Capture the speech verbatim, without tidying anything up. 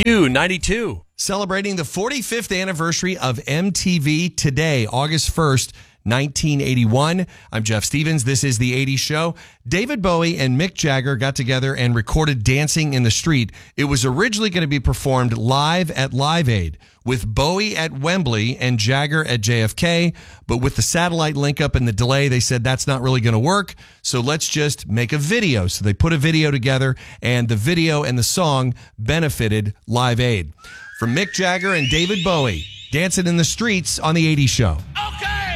Q ninety-two. Celebrating the forty-fifth anniversary of M T V today, August first, nineteen eighty-one. I'm Jeff Stevens. This is The eighties Show. David Bowie and Mick Jagger got together and recorded Dancing in the Street. It was originally going to be performed live at Live Aid with Bowie at Wembley and Jagger at J F K. But with the satellite link up and the delay, they said that's not really going to work. So let's just make a video. So they put a video together, and the video and the song benefited Live Aid. From Mick Jagger and David Bowie, Dancing in the Streets on The eighties Show. Okay.